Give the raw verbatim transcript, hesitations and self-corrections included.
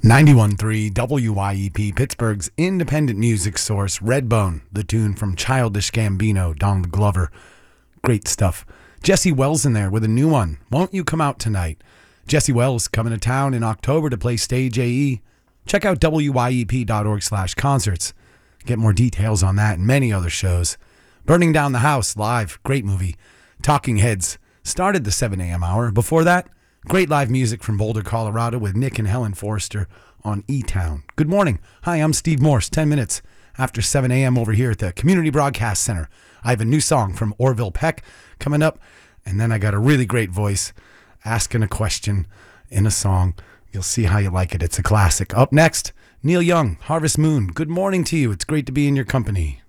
ninety-one point three W Y E P, Pittsburgh's independent music source. Redbone, the tune from Childish Gambino, Donald Glover. Great stuff. Jesse Wells in there with a new one. Won't You Come Out Tonight? Jesse Wells coming to town in October to play Stage A E. Check out W Y E P dot org slash concerts. Get more details on that and many other shows. Burning Down the House, live, great movie. Talking Heads started the seven a.m. hour. Before that, great live music from Boulder, Colorado with Nick and Helen Forrester on E-Town. Good morning. Hi, I'm Steve Morse. ten minutes after seven a.m. over here at the Community Broadcast Center. I have a new song from Orville Peck coming up, and then I got a really great voice asking a question in a song. You'll see how you like it. It's a classic. Up next, Neil Young, Harvest Moon. Good morning to you. It's great to be in your company.